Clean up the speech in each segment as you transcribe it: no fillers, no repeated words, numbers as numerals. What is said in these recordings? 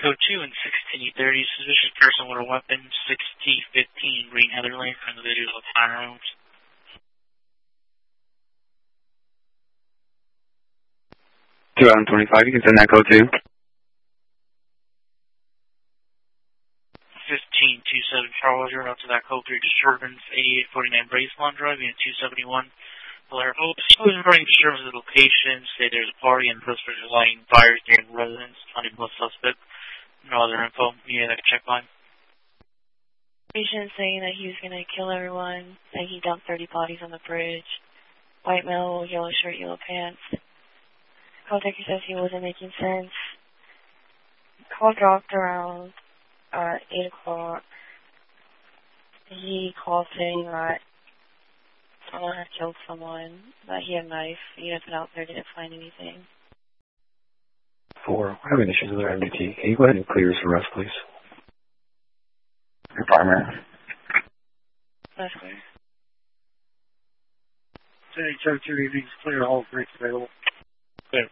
Code 2 and 1630, suspicious person with a weapon, 6015 Green Heather Lane, from the videos of firearms. 2025, you can send that code to 1527 Charles, you're up to that code 3 disturbance, 8849 Bracelon Drive, unit 271. Blair Hopes, regarding disturbance of the location, say there's a party and suspects are lighting fires near the residence, finding both suspect. No other info, need a check line. Patient saying that he was going to kill everyone, that he dumped 30 bodies on the bridge. White male, yellow shirt, yellow pants. Call taker says he wasn't making sense. Call dropped around 8 o'clock. He called saying that someone had killed someone, that he had a knife. Units went out there, didn't find anything. 4, we're having issues with our MDT. Can you go ahead and clear us for us, please? Your primary. That's clear. City Church, evenings clear, all brakes available. Clear.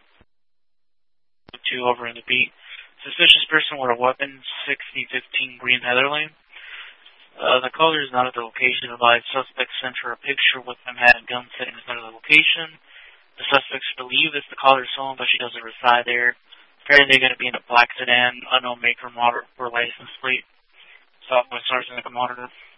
2 over in the beat. Suspicious person with a weapon, 6015 Green Heather Lane. The caller is not at the location. Advised suspect sent her a picture with him had a gun sitting in front of the location. The suspects believe it's the caller's home, but she doesn't reside there. Apparently they're going to be in a black sedan, unknown maker, model, or license plate. Southwest Sergeant at the monitor.